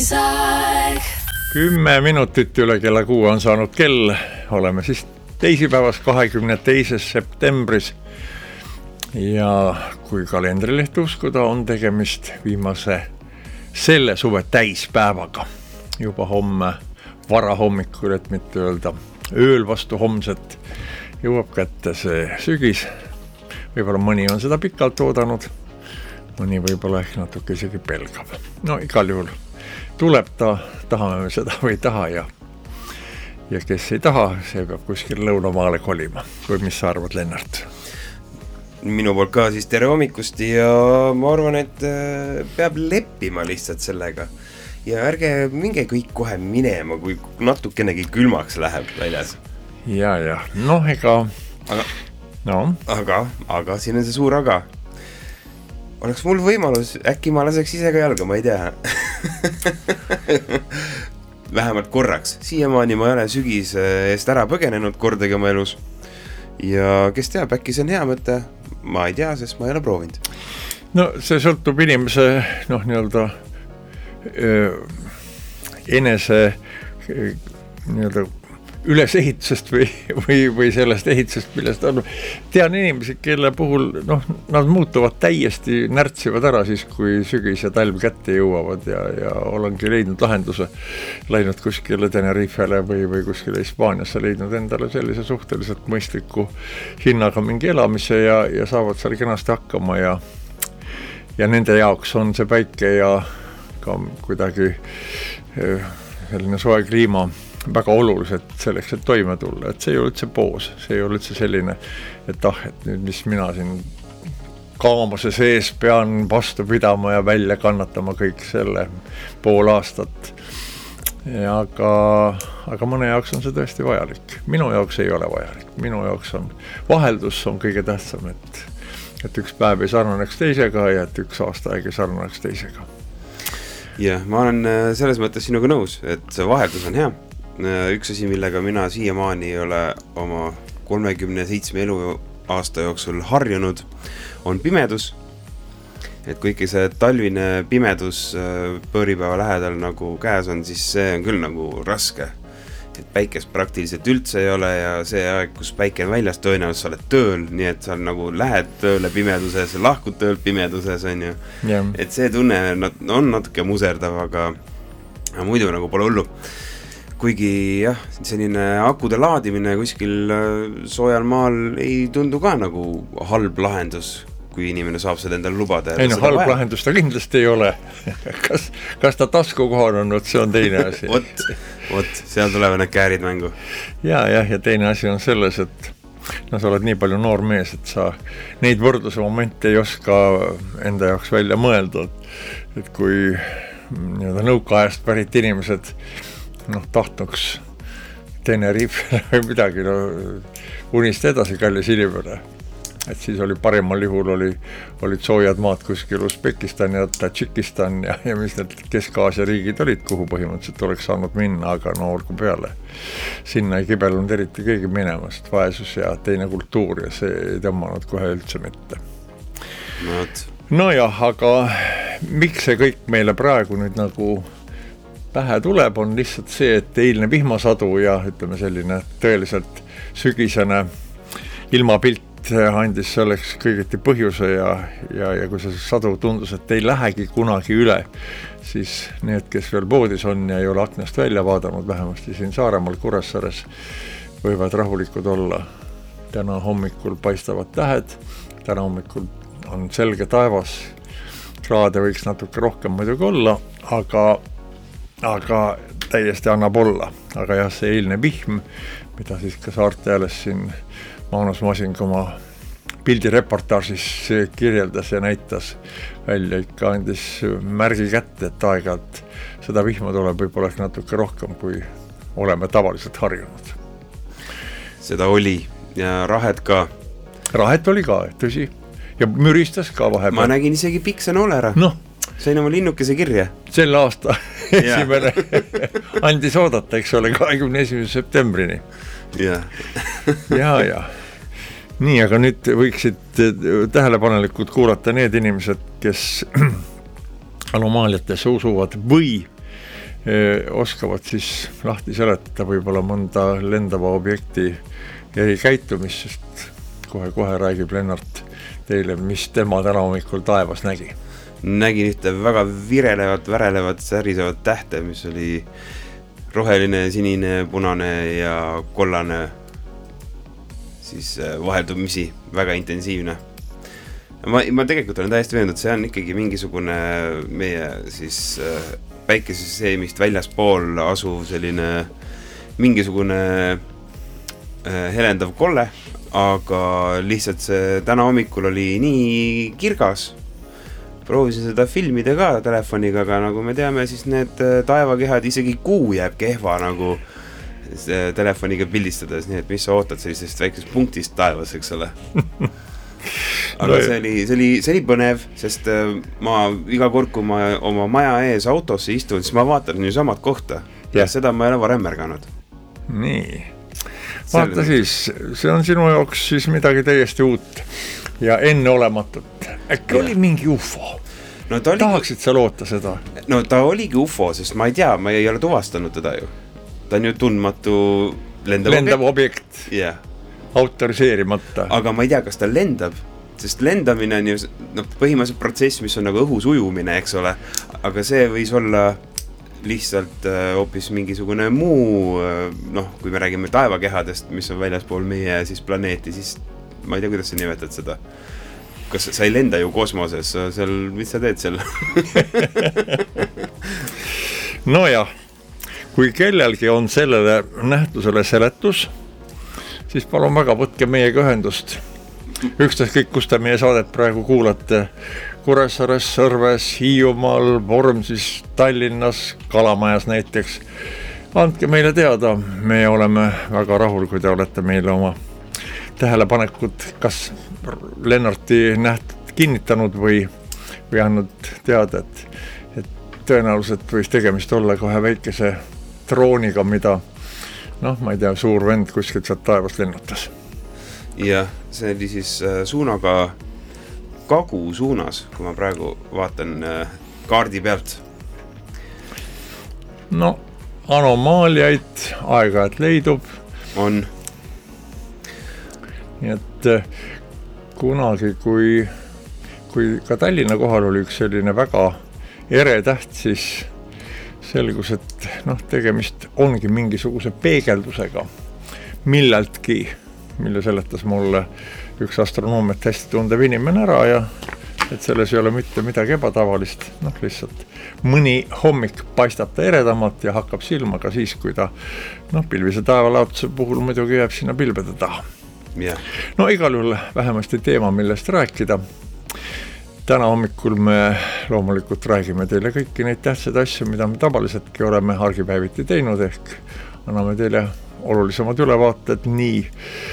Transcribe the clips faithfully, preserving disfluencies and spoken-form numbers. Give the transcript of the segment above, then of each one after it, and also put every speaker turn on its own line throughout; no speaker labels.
Uudisaeg.
Kümme minutit üle kella kuue on saanud kell. Oleme siis teisipäevas kahekümne teisel septembris. Ja kui kalendrileht uskuda, on tegemist viimase selle suve täispäevaga. Juba homme varahommikul, et mitte öelda ööl vastu homset, jõuab kätte see sügis. Võib-olla mõni on seda pikalt oodanud, mõni võib-olla ehk natuke isegi pelgab. No igal juhul tuleb ta, tahame seda või taha ja, ja kes ei taha, see peab kuskil lõunamaale kolima. Või mis sa arvad, Lennart?
Minu poolt ka siis tere hommikust ja ma arvan, et peab leppima lihtsalt sellega. Ja ärge minge kõik kohe minema, kui natukenegi külmaks läheb väljas.
Ja, ja, noh ega...
Aga,
no.
aga, aga siin on see suur aga. Oleks mul võimalus, äkki ma laseks ise ka jalga, ma ei tea. Vähemalt korraks. Siiamaani ma ei ole sügis eest ära põgenenud kordagi oma elus. Ja kes teab, äkki see on hea mõte? Ma ei tea, sest ma ei ole proovinud.
No see sõltub inimese, noh, nii-öelda öö, enese öö, nii-öelda ülesehitusest või, või, või sellest ehitusest, millest on. Tean inimesi, kelle puhul noh, nad muutuvad täiesti, närtsivad ära siis, kui sügis ja talv kätte jõuavad ja, ja olengi leidnud lahenduse, läinud kuskile Tenerifele või, või kuskile Hispaaniasse, leidnud endale sellise suhteliselt mõistliku hinnaga mingi elamise ja, ja saavad seal kenasti hakkama ja, ja nende jaoks on see päike ja ka kuidagi selline soe kliima väga olulised selleks, et toime tulla, et see ei ole üldse poos, see ei ole üldse selline, et ah, et nüüd mis mina siin kaamuse sees pean vastu pidama ja välja kannatama kõik selle pool aastat. Ja aga, aga mõne jaoks on see tõesti vajalik. Minu jaoks ei ole vajalik. Minu jaoks on vaheldus on kõige tähtsam, et, et üks päev ei sarnaneks teisega ja et üks aasta aeg ei sarnaneks teisega.
Jah, ma olen selles mõttes sinuga nõus, et see vaheldus on hea. Üks asi, millega mina siiamaani ei ole oma kolmekümne seitsme elu aasta jooksul harjunud, on pimedus. Et kuigi see talvine pimedus pööripäeva lähedal nagu käes on, siis see on küll nagu raske. Et päikest praktiliselt üldse ei ole ja see aeg, kus päike on väljas, tõenäoliselt sa oled tööl, nii et sa nagu lähed tööle pimeduses, lahkud tööl pimeduses, on ju. Yeah. Et see tunne on natuke muserdav, aga, aga muidu nagu pole hullu. Kuigi jah, selline akude laadimine kuskil soojal maal ei tundu ka nagu halb lahendus, kui inimene saab seda endale lubada.
Ei no, halb vaja. Lahendus ta kindlasti ei ole. kas, kas ta tasku kohal on, see on teine asi.
Vot, vot, seal tulevad need käärid mängu.
Ja, jah, ja teine asi on selles, et no, sa oled nii palju noor mees, et sa neid võrdluse momente ei oska enda jaoks välja mõelda. Et kui nii-öelda nõukaajast pärit inimesed noh, tahtnuks Tenerife või midagi, no unist edasi kallis inimene. Et siis oli parimal juhul oli, olid soojad maad kuskil Usbekistan ja Tadžikistan ja, ja mis need Kesk-Aasia riigid olid, kuhu põhimõtteliselt oleks saanud minna, aga no olgu peale. Sinna ei kibelnud eriti keegi minemast, vaesus ja teine kultuur ja see ei tõmmanud kohe üldse mitte.
No,
no jah, aga miks see kõik meile praegu nüüd nagu pähe tuleb, on lihtsalt see, et eilne vihmasadu ja ütleme selline tõeliselt sügisene ilmapilt andis selleks kõigiti põhjuse ja, ja, ja kui see sadu tundus, et ei lähegi kunagi üle, siis need, kes veel poodis on ja ei ole aknast välja vaadanud, vähemasti siin Saaremaal Kuressaares, võivad rahulikud olla. Täna hommikul paistavad tähed, täna hommikul on selge taevas, kraade võiks natuke rohkem muidugi olla, aga aga täiesti annab olla. Aga jah, see eilne vihm, mida siis ka Saarte ääles siin Magnus Masing oma pildireportaažis kirjeldas ja näitas välja, ikka andis märgi kätte, et aeg-ajalt seda vihma tuleb võib-olla natuke rohkem, kui oleme tavaliselt harjunud.
Seda oli ja rahet ka.
Rahet oli ka, tõsi. Ja müristas ka vahepeal.
Ma nägin isegi pikse noole ära.
Noh.
Sain oma linnukese kirja.
Sel aasta esimene andis oodata, eks ole, kahekümne esimese septembrini.
Ja.
ja, ja. Nii, aga nüüd võiksid tähelepanelikult kuulata need inimesed, kes anomaaliatesse usuvad või oskavad siis lahti seletada võib-olla mõnda lendava objekti erikäitumist, sest kohe-kohe räägib Lennart teile, mis tema täna hommikul taevas nägi.
Nägin ühte väga virelevat, värelevat, särisevat tähte, mis oli roheline, sinine, punane ja kollane, siis vaheldumisi väga intensiivne. Ma, ma tegelikult olen täiesti veendunud, see on ikkagi mingisugune meie siis päikesesüsteemist väljaspool asuv selline mingisugune helendav kolle, aga lihtsalt see täna hommikul oli nii kirgas. Proovisin seda filmida ka telefoniga, aga nagu me teame, siis need taevakehad, isegi kuu jääb kehva nagu telefoniga pildistades, nii et mis sa ootad sellisest väiksest punktist taevas, eks ole. Aga see oli, see oli, see oli põnev, sest ma iga kord, kui ma oma maja ees autosse istun, siis ma vaatan nii samat kohta ja seda ma ei ole varem märganud.
Nii, vaata siis, see on sinu jaoks siis midagi täiesti uut ja enneolematut. Äkki ja. Oli mingi U F O? No, ta oli... Tahaksid sa loota seda?
No ta oligi U F O, sest ma ei tea, ma ei ole tuvastanud teda ju. Ta on ju tundmatu lendav,
lendav objekt, objekt.
Yeah.
Autoriseerimata.
Aga ma ei tea, kas ta lendab, sest lendamine on ju no, põhimõtteliselt protsess, mis on nagu õhus ujumine, eks ole. Aga see võis olla lihtsalt äh, hoopis mingisugune muu, äh, noh, kui me räägime taevakehadest, mis on väljaspool meie siis planeeti, siis ma ei tea, kuidas sa nimetad seda. Kas sa ei lenda ju kosmoses, seal, mis sa teed seal?
No jah, kui kellelgi on sellele nähtusele seletus, siis palun väga, võtke meiega ühendust. Ükstas kõik, kus te meie saadet praegu kuulate. Kuressaares, Sõrves, Hiiumaal, Vormsis, Tallinnas, Kalamajas näiteks. Andke meile teada, me oleme väga rahul, kui te olete meile oma tähelepanekud, kas Lennarti nähtud kinnitanud või, või andnud teada, et, et tõenäoliselt võis tegemist olla kohe väikese drooniga, mida, noh, ma ei tea, suur vend kuskilt sealt taevast lennutas.
Ja see oli siis suunaga kagu suunas, kui ma praegu vaatan kaardi pealt.
No, anomaaliaid aeg-ajalt leidub.
On.
Nii et kunagi, kui, kui ka Tallinna kohal oli üks selline väga ere täht, siis selgus, et noh, tegemist ongi mingisuguse peegeldusega milleltki, mille seletas mulle üks astronoomet hästi tundev inimene ära ja et selles ei ole mitte midagi ebatavalist, noh lihtsalt mõni hommik paistab ta eredamalt ja hakkab silma ka siis, kui ta noh, pilvise taevalaotuse puhul muidugi jääb sinna pilvede taha. Yeah. No igal juhul vähemasti teema, millest rääkida. Täna hommikul me loomulikult räägime teile kõiki neid tähtsaid asju, mida me tavaliseltki oleme argipäeviti teinud, ehk anname teile olulisemad ülevaated nii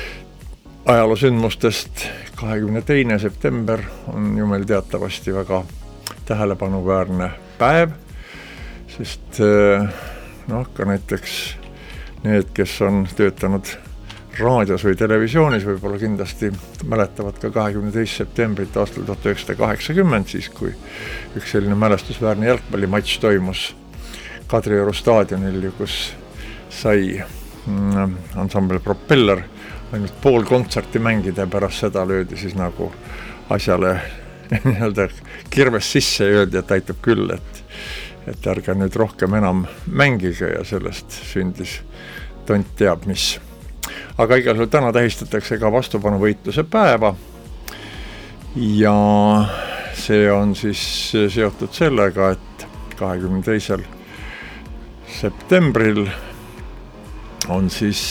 ajaloosündmustest. kahekümne teine september on ju meil teatavasti väga tähelepanuväärne päev, sest noh, ka näiteks need, kes on töötanud raadios või televisioonis võib-olla kindlasti mäletavad ka kahekümne teist septembrit aastal tuhat üheksasada kaheksakümmend, siis kui üks selline mälestusväärne jalgpallimatš toimus Kadrioru staadionil, kus sai mm, ansambel Propeller ainult pool kontserti mängida ja pärast seda löödi siis nagu asjale nii-öelda kirves sisse ja öeldi, et aitab küll, et, et ärge nüüd rohkem enam mängige ja sellest sündis tont teab mis. Aga igal juhul täna tähistatakse ka vastupanuvõitluse päeva ja see on siis seotud sellega, et kahekümne teisel septembril on siis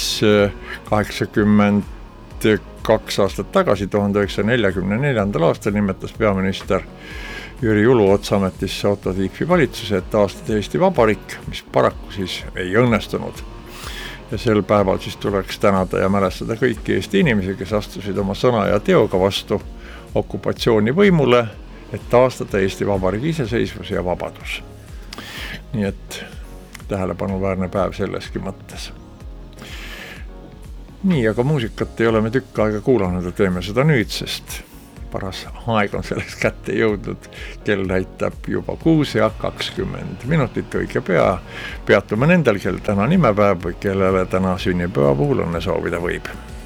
kaheksakümmend kaks aastat tagasi, tuhande üheksasaja neljakümne neljandal aastal nimetas peaminister Jüri Uluots ametisse Otto Tiefi valitsuse, et taastada Eesti Vabariik, mis paraku siis ei õnnestunud. Ja sel päeval siis tuleks tänada ja mälestada kõiki Eesti inimesi, kes astusid oma sõna ja teoga vastu okupatsioonivõimule, et taastada Eesti Vabariigi iseseisvus ja vabadus. Nii et tähelepanuväärne päev selleski mõttes. Nii, aga muusikat ei ole me tükk aega kuulanud ja teeme seda nüüd, sest paras aeg on selleks kätte jõudnud, kell näitab juba kuus ja kakskümmend minutit õige pea. Peatume nendel, kel täna nimepäev või kellele täna sünnipäeva puhul õnne soovida võib.